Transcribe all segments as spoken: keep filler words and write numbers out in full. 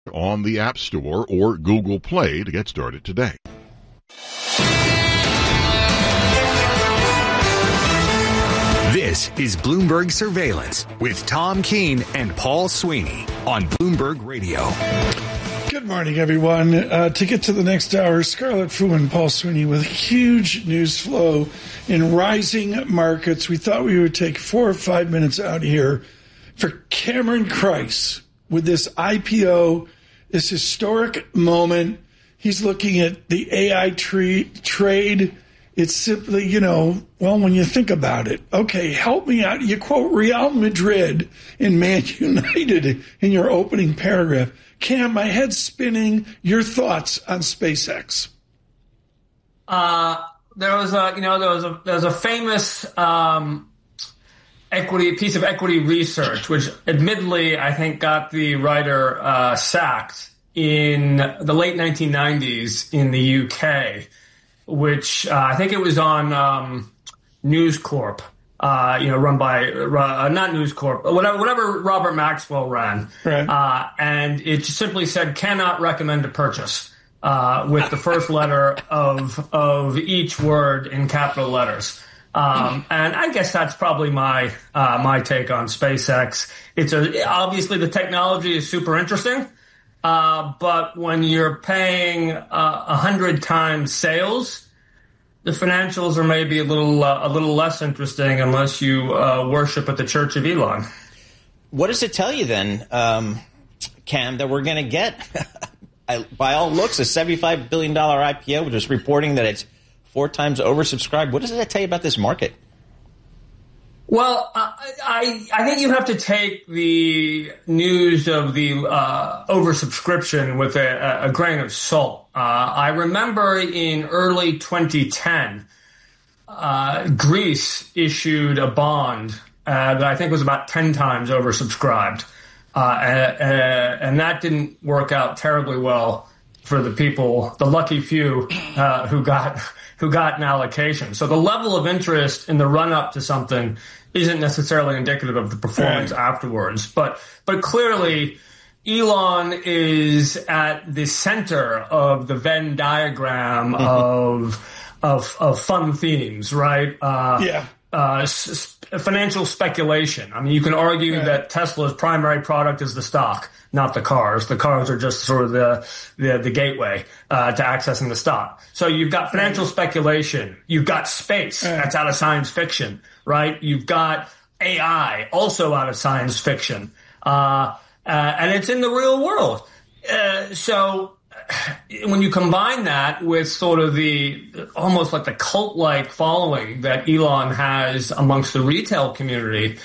on the App Store or Google Play to get started today. This is Bloomberg Surveillance with Tom Keene and Paul Sweeney on Bloomberg Radio. Good morning, everyone. Uh, to get to the next hour, Scarlett Fu and Paul Sweeney with huge news flow in rising markets. We thought we would take four or five minutes out here for Cameron Kreis with this I P O, this historic moment. He's looking at the A I tre- trade. It's simply, you know, well, when you think about it, okay, help me out. You quote Real Madrid and Man United in your opening paragraph. Cam, my head's spinning. Your thoughts on SpaceX? Uh, there was a, you know, there was a, there was a famous um, equity piece of equity research, which admittedly I think got the writer uh, sacked in the late nineteen nineties in the U K. Which uh, I think it was on um, News Corp, uh, you know, run by, uh, not News Corp, whatever, whatever Robert Maxwell ran. Right. Uh, and it just simply said, cannot recommend to purchase, uh, with the first letter of of each word in capital letters. Um, and I guess that's probably my uh, my take on SpaceX. It's a, obviously the technology is super interesting. Uh, but when you're paying uh, a hundred times sales, the financials are maybe a little uh, a little less interesting unless you uh, worship at the Church of Elon. What does it tell you then, um, Cam, that we're going to get, by all looks, a seventy-five billion dollars I P O, which is reporting that it's four times oversubscribed? What does that tell you about this market? Well, uh, I I think you have to take the news of the uh, oversubscription with a, a grain of salt. Uh, I remember in early twenty ten, uh, Greece issued a bond uh, that I think was about ten times oversubscribed, uh, and, and that didn't work out terribly well for the people, the lucky few uh, who got who got an allocation. So the level of interest in the run-up to something isn't necessarily indicative of the performance right. afterwards. But but clearly, Elon is at the center of the Venn diagram mm-hmm. of, of of fun themes, right? Uh, yeah. Uh, s- financial speculation. I mean, you can argue right. that Tesla's primary product is the stock, not the cars. The cars are just sort of the the, the gateway uh, to accessing the stock. So you've got financial right. speculation. You've got space. Right. That's out of science fiction, right? You've got A I, also out of science fiction. Uh, uh, and it's in the real world. Uh, so when you combine that with sort of the almost like the cult-like following that Elon has amongst the retail community,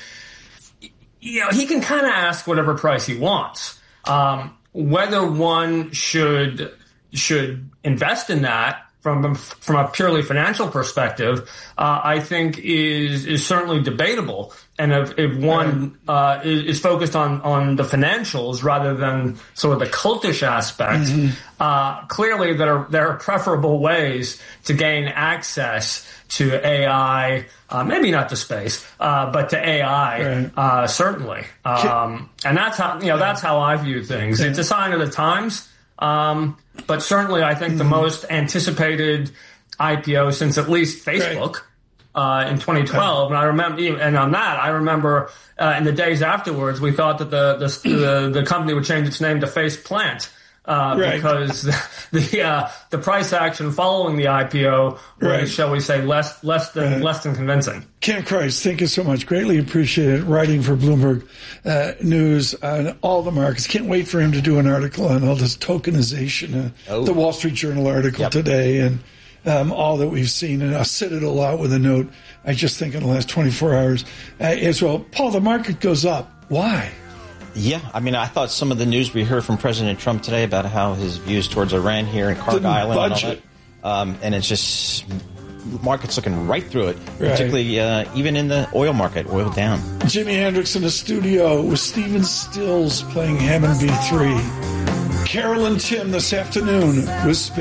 you know, he can kind of ask whatever price he wants. Um, whether one should should invest in that from from a purely financial perspective, uh, I think is is certainly debatable. And if, if one uh, is, is focused on, on the financials rather than sort of the cultish aspect, mm-hmm. uh, clearly there are, there are preferable ways to gain access to A I, uh, maybe not to space, uh, but to A I, right. uh, certainly. Um, and that's how, you know, that's how I view things. It's a sign of the times. Um, but certainly I think mm-hmm. the most anticipated I P O since at least Facebook. Right. Uh, in twenty twelve, and I remember, and on that, I remember uh, in the days afterwards, we thought that the the the, the company would change its name to Face Plant uh, right. because the the, uh, the price action following the I P O was, right. shall we say, less less than right. less than convincing. Cam Kreis, thank you so much. Greatly appreciate it. Writing for Bloomberg uh, News on all the markets. Can't wait for him to do an article on all this tokenization. Uh, oh. The Wall Street Journal article yep. today, and. Um, all that we've seen, and I'll sit it all out with a note. I just think in the last twenty-four hours uh, as well. Paul, the market goes up. Why? Yeah, I mean, I thought some of the news we heard from President Trump today about how his views towards Iran here and Carg Island budget. and all that, um, and it's just market's looking right through it, right. particularly uh, even in the oil market, oil down. Jimi Hendrix in the studio with Stephen Stills playing Hammond B three. Carolyn Tim this afternoon with Space.